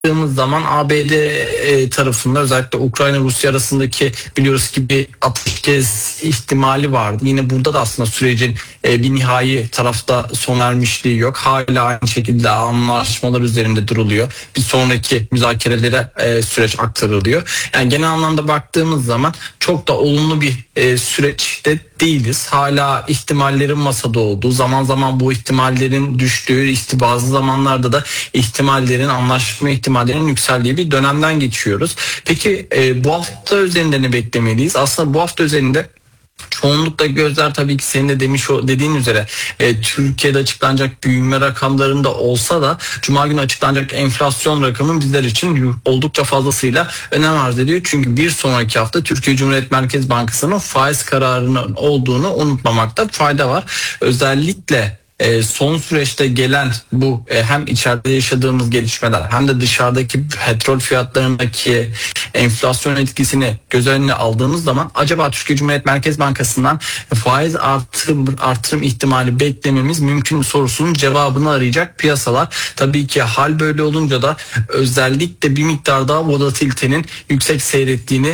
baktığımız zaman ABD tarafında özellikle Ukrayna-Rusya arasındaki biliyoruz ki bir ateşkes ihtimali vardı. Yine burada da aslında sürecin bir nihai tarafta sona ermişliği yok. Hala aynı şekilde anlaşmalar üzerinde duruluyor. Bir sonraki müzakerelere süreç aktarılıyor. Yani genel anlamda baktığımız zaman çok da olumlu bir süreçte değiliz. Hala ihtimallerin masada olduğu, zaman zaman bu ihtimallerin düştüğü, bazı zamanlarda da ihtimallerin, anlaşma ihtimallerinin yükseldiği bir dönemden geçiyoruz. Peki bu hafta üzerinde ne beklemeliyiz? Aslında bu hafta üzerinde çoğunlukla gözler tabii ki senin de dediğin üzere Türkiye'de açıklanacak büyüme rakamlarında olsa da Cuma günü açıklanacak enflasyon rakamı bizler için oldukça fazlasıyla önem arz ediyor. Çünkü bir sonraki hafta Türkiye Cumhuriyet Merkez Bankası'nın faiz kararının olduğunu unutmamakta fayda var. Özellikle son süreçte gelen bu hem içeride yaşadığımız gelişmeler hem de dışarıdaki petrol fiyatlarındaki enflasyon etkisini göz önüne aldığımız zaman acaba Türkiye Cumhuriyet Merkez Bankası'ndan faiz artırım ihtimali beklememiz mümkün mü sorusunun cevabını arayacak piyasalar. Tabii ki hal böyle olunca da özellikle bir miktar daha volatilitenin yüksek seyrettiğini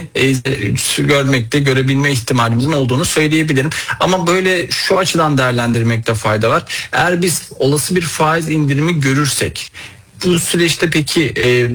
görebilme ihtimalimizin olduğunu söyleyebilirim. Ama böyle şu açıdan değerlendirmekte fayda var. Eğer biz olası bir faiz indirimi görürsek, bu süreçte peki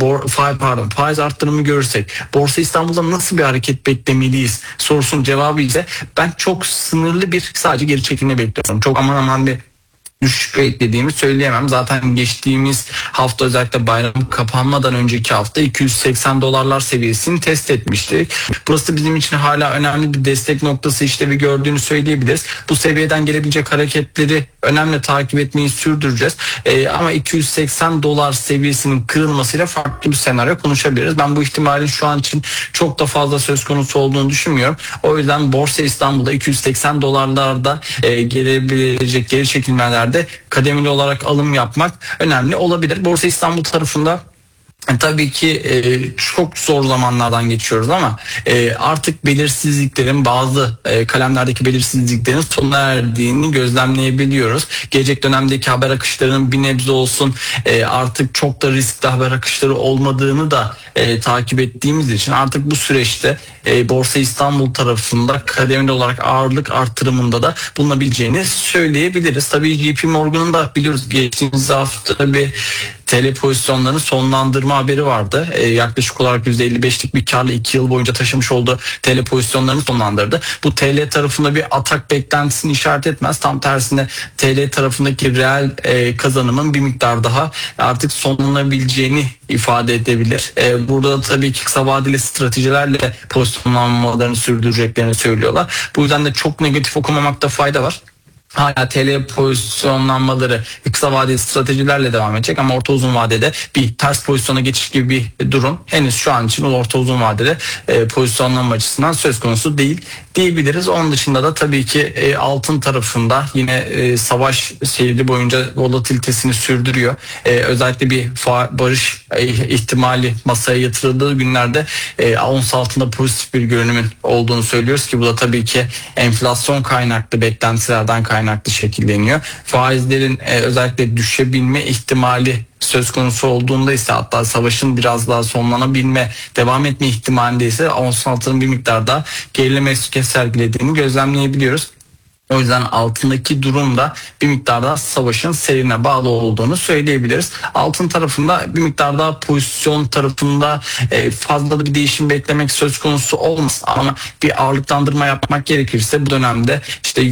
faiz arttırımı görürsek Borsa İstanbul'da nasıl bir hareket beklemeliyiz sorusunun cevabı ise ben çok sınırlı bir sadece geri çekilme bekliyorum. Çok aman bir düşüş beklediğimi söyleyemem. Zaten geçtiğimiz hafta özellikle bayram kapanmadan önceki hafta 280 dolarlar seviyesini test etmiştik. Burası bizim için hala önemli bir destek noktası işlevi gördüğünü söyleyebiliriz. Bu seviyeden gelebilecek hareketleri önemli takip etmeyi sürdüreceğiz. Ama 280 dolar seviyesinin kırılmasıyla farklı bir senaryo konuşabiliriz. Ben bu ihtimalin şu an için çok da fazla söz konusu olduğunu düşünmüyorum. O yüzden Borsa İstanbul'da 280 dolarlarda gelebilecek geri çekilmelerde kademeli olarak alım yapmak önemli olabilir. Borsa İstanbul tarafında tabii ki çok zor zamanlardan geçiyoruz ama artık belirsizliklerin bazı kalemlerdeki belirsizliklerin sona erdiğini gözlemleyebiliyoruz. Gelecek dönemdeki haber akışlarının bir nebze olsun artık çok da riskli haber akışları olmadığını da takip ettiğimiz için artık bu süreçte Borsa İstanbul tarafında kademeli olarak ağırlık artırımında da bulunabileceğini söyleyebiliriz. Tabii JP Morgan'ın da biliyoruz geçtiğimiz hafta bir TL pozisyonlarını sonlandırma haberi vardı. Yaklaşık olarak %55'lik bir karla 2 yıl boyunca taşımış olduğu TL pozisyonlarını sonlandırdı. Bu TL tarafında bir atak beklentisini işaret etmez. Tam tersine TL tarafındaki reel kazanımın bir miktar daha artık sonlanabileceğini ifade edebilir. Burada da tabii ki kısa vadeli stratejilerle pozisyonlanmalarını sürdüreceklerini söylüyorlar. Bu yüzden de çok negatif okumamakta fayda var. Hala TL pozisyonlanmaları kısa vadeli stratejilerle devam edecek ama orta uzun vadede bir ters pozisyona geçiş gibi bir durum henüz şu an için orta uzun vadede pozisyonlanma açısından söz konusu değil diyebiliriz. Onun dışında da tabii ki altın tarafında yine savaş seyri boyunca volatilitesini sürdürüyor. Özellikle bir barış ihtimali masaya yatırıldığı günlerde ons altında pozitif bir görünümün olduğunu söylüyoruz ki bu da tabii ki enflasyon kaynaklı beklentilerden kaynaklı şekilleniyor. Faizlerin özellikle düşebilme ihtimali söz konusu olduğunda ise hatta savaşın biraz daha sonlanabilme, devam etme ihtimalinde ise ons altının bir miktar daha gerileme sergilediğini gözlemleyebiliyoruz. O yüzden altındaki durumda bir miktar daha savaşın seyrine bağlı olduğunu söyleyebiliriz. Altın tarafında bir miktar daha pozisyon tarafında fazla da bir değişim beklemek söz konusu olmaz. Ama bir ağırlıklandırma yapmak gerekirse bu dönemde işte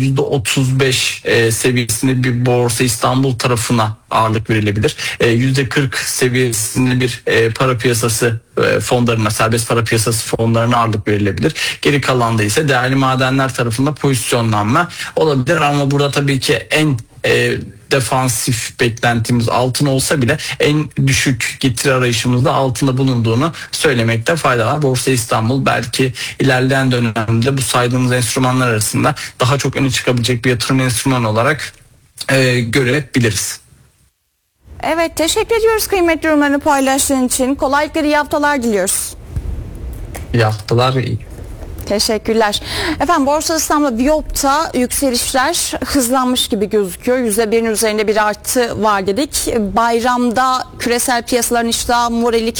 %35 seviyesinde bir Borsa İstanbul tarafına ağırlık verilebilir. %40 seviyesinde bir para piyasası fonlarına, serbest para piyasası fonlarına ağırlık verilebilir. Geri kalanda ise değerli madenler tarafında pozisyonlanma olabilir ama burada tabii ki en defansif beklentimiz altın olsa bile en düşük getiri arayışımızda altında bulunduğunu söylemekte fayda var. Borsa İstanbul belki ilerleyen dönemde bu saydığımız enstrümanlar arasında daha çok öne çıkabilecek bir yatırım enstrümanı olarak görebiliriz. Evet, teşekkür ediyoruz kıymetli yorumlarını paylaştığın için. Kolaylıkla iyi haftalar diliyoruz. İyi haftalar. Teşekkürler. Efendim Borsa İstanbul'da Viyop'ta yükselişler hızlanmış gibi gözüküyor. %1'in üzerinde bir artı var dedik. Bayramda küresel piyasaların iştahı, morali